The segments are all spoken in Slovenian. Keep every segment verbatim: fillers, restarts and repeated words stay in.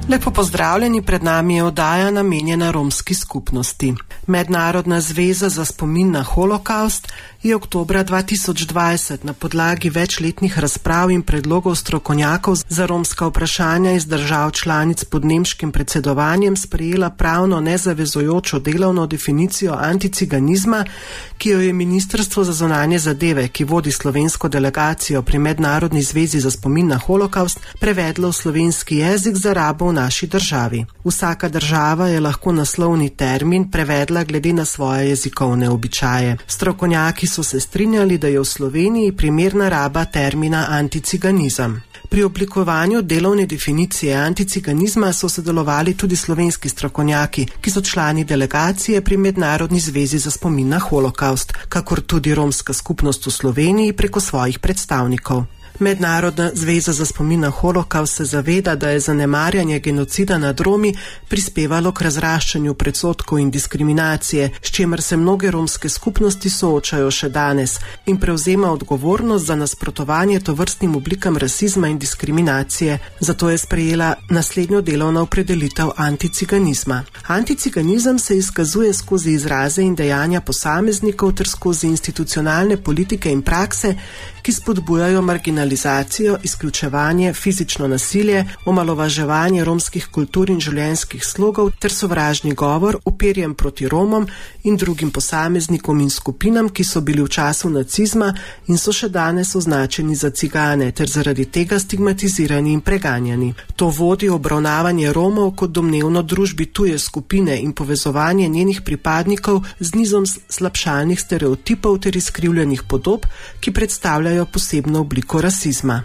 Lepo pozdravljeni, pred nami je oddaja namenjena romski skupnosti. Mednarodna zveza za spomin na holokaust je oktobra dva tisoč dvajset na podlagi večletnih razprav in predlogov strokovnjakov za romska vprašanja iz držav članic pod nemškim predsedovanjem sprejela pravno nezavezujočo delovno definicijo anticiganizma, ki jo je Ministrstvo za zunanje zadeve, ki vodi slovensko delegacijo pri Mednarodni zvezi za spomin na holokaust, prevedlo v slovenski jezik za rabo v naši državi. Vsaka država je lahko naslovni termin prevedla glede na svoje jezikovne običaje. Strokovnjaki so se strinjali, da je v Sloveniji primerna raba termina anticiganizem. Pri oblikovanju delovne definicije anticiganizma so sodelovali tudi slovenski strokovnjaki, ki so člani delegacije pri Mednarodni zvezi za spomin na holokaust, kakor tudi romska skupnost v Sloveniji preko svojih predstavnikov. Mednarodna zveza za spomin na holokaust se zaveda, da je zanemarjanje genocida nad Romi prispevalo k razraščanju predsodkov in diskriminacije, s čimer se mnoge romske skupnosti soočajo še danes, in prevzema odgovornost za nasprotovanje tovrstnim oblikam rasizma in diskriminacije. Zato je sprejela naslednjo delovno opredelitev anticiganizma. Anticiganizem se izkazuje skozi izraze in dejanja posameznikov ter skozi institucionalne politike in prakse, ki spodbujajo marginalizacijo, izključevanje, fizično nasilje, omalovaževanje romskih kultur in življenjskih slogov ter sovražni govor uperjen proti Romom in drugim posameznikom in skupinam, ki so bili v času nacizma in so še danes označeni za cigane ter zaradi tega stigmatizirani in preganjani. To vodi obravnavanje Romov kot domnevno družbi tuje skupine in povezovanje njenih pripadnikov z nizom slabšalnih stereotipov ter izkrivljenih podob, ki predstavljajo posebno obliko rasizma.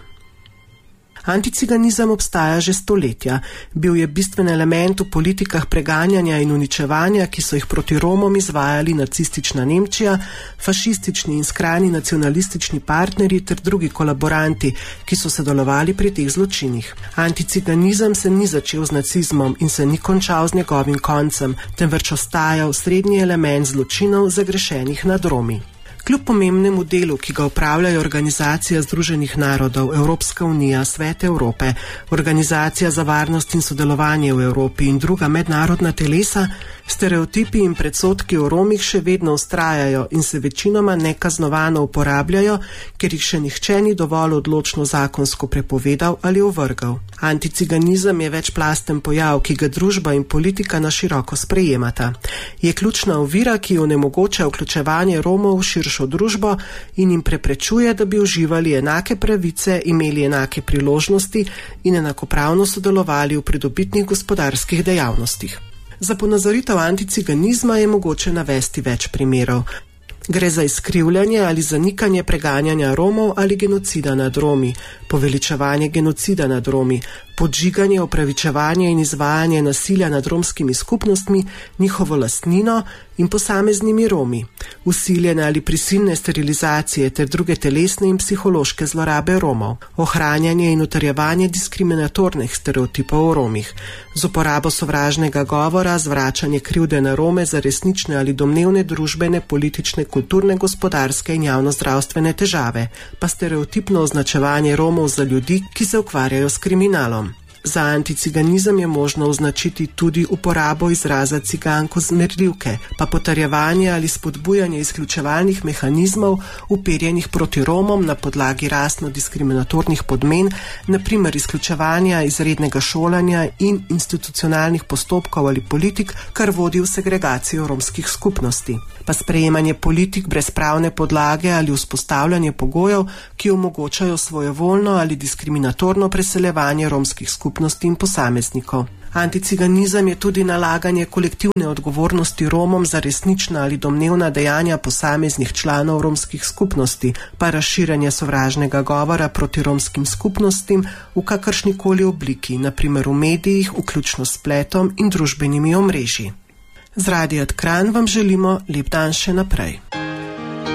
Anticiganizem obstaja že stoletja. Bil je bistven element v politikah preganjanja in uničevanja, ki so jih proti Romom izvajali nacistična Nemčija, fašistični in skrajni nacionalistični partnerji ter drugi kolaboranti, ki so sodelovali pri teh zločinih. Anticiganizem se ni začel z nacizmom in se ni končal z njegovim koncem, temveč ostajal srednji element zločinov zagrešenih nad Romi. Kljub pomembnemu delu, ki ga opravljajo Organizacija združenih narodov, Evropska unija, Svet Evrope, Organizacija za varnost in sodelovanje v Evropi in druga mednarodna telesa, stereotipi in predsodki o Romih še vedno vztrajajo in se večinoma nekaznovano uporabljajo, ker jih še nihče ni dovolj odločno zakonsko prepovedal ali ovrgal. Anticiganizem je večplasten pojav, ki ga družba in politika na široko sprejemata. Je ključna ovira, ki onemogoča vključevanje Romov v širšo družbo in jim preprečuje, da bi uživali enake pravice, imeli enake priložnosti in enakopravno sodelovali v pridobitnih gospodarskih dejavnostih. Za ponazoritev anticiganizma je mogoče navesti več primerov. Gre za izkrivljanje ali zanikanje preganjanja Romov ali genocida nad Romi, poveličevanje genocida nad Romi, podžiganje, opravičevanje in izvajanje nasilja nad romskimi skupnostmi, njihovo lastnino in posameznimi Romi, vsiljene ali prisilne sterilizacije ter druge telesne in psihološke zlorabe Romov, ohranjanje in utrjevanje diskriminatornih stereotipov o Romih, z uporabo sovražnega govora, zvračanje krivde na Rome za resnične ali domnevne družbene, politične, kulturne, gospodarske in javnozdravstvene težave, pa stereotipno označevanje Romov za ljudi, ki se ukvarjajo s kriminalom. Za anticiganizem je možno označiti tudi uporabo izraza ciganko zmerljivke, pa potrjevanje ali spodbujanje izključevalnih mehanizmov uperjenih proti Romom na podlagi rasno-diskriminatornih podmen, na primer izključevanja izrednega šolanja in institucionalnih postopkov ali politik, kar vodi v segregacijo romskih skupnosti. Pa sprejemanje politik brez pravne podlage ali vzpostavljanje pogojev, ki omogočajo svojevoljno ali diskriminatorno preseljevanje romskih skupnosti in posameznikov. Anticiganizem je tudi nalaganje kolektivne odgovornosti Romom za resnična ali domnevna dejanja posameznih članov romskih skupnosti, pa razširjanje sovražnega govora proti romskim skupnostim v kakršnikoli obliki, na primer v medijih, vključno s spletom in družbenimi omrežji. Z Radia Kranj vam želimo lep dan še naprej.